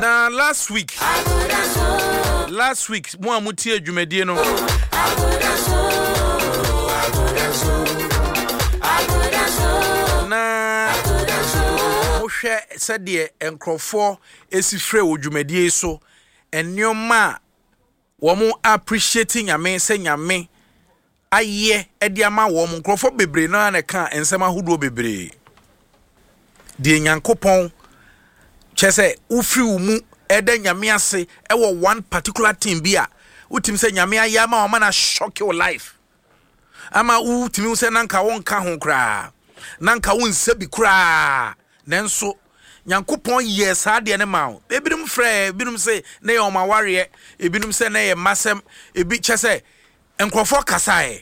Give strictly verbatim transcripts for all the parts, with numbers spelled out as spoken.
Now last week, last week, mo amuti adwumadie no. Na wohwe sɛde enkrofo esifre odwumadie so enioma womo appreciating nyame sɛ nyame aye edi ama wo mo nkrofo bebre na na ka ensem ahodo bebre die nyankopon chese ufri umu eda nyame ase ewo one particular thing bia utim se nyame aya ma o ma na shock your life ama utim se nanka wonka ho kra nanka wonsa bi kra nenso nyankopon yes ade ne ma ebirum frɛ ebirum se na ye o ma ware ebirum se na ye masem ebi chese enkrofo kasae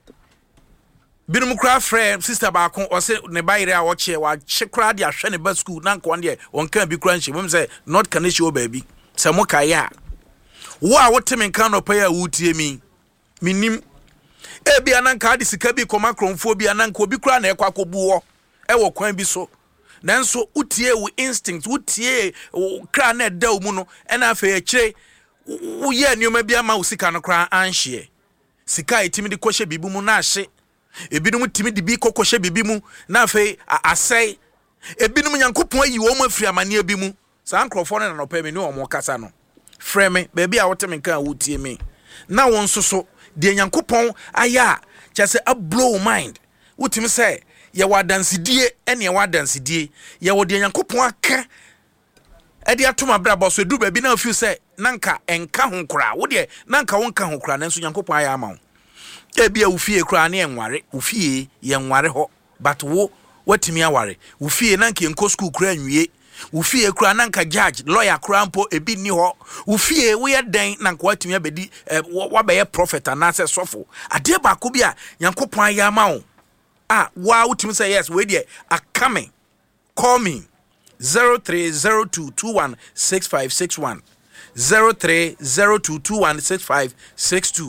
binum kra frɛ sister baako o se ne bayire a wo che wa che kra de ahwe ne ba school nanka won de won kan bi kra nhye mum se not can she o baabi se mo kai a wo a woteme kan no pay a wutie mi minim e bia nanka ade sika bi koma kronfo bia nanka obi kra na ekwa kobu wo e wo kwan bi so nanso utie wo instinct utie kra na da mu no e na afa akire wo ye nioma bia ma wo sika no kra anhye sika etimi de kohye bibu mu na ahye ebinum timi de bi kokoshe bibi mu na afei asai ebinum nyankopon ayi wo mafiri amane bi mu sa ankrofo no na no pa me ne wo mo kasa no frɛ me baabi a wote me kan wotie me na won soso de nyankopon aya kyase a blow mind wotimi sɛ ye wadansidie ene ye wadansidie ye wo de nyankopon aka ade atoma brabo so edu baabi na afiu sɛ nanka enka ho kora wo de nanka wonka ho kora nanso nyankopon aya ama wo ebia ufie kra na enware ufie ye nware ho but wo watimi aware ufie nanka enko school kra nwie ufie kra nanka judge lawyer kra mpo ebi ni ho ufie wo ye den nanka watimi abedi wabeye prophet anase sofo ade ba ko bia yankopon ayama wo ah wa utimi say yes we dey akame call me zero three zero two two one six five six one zero three zero two two one six five six two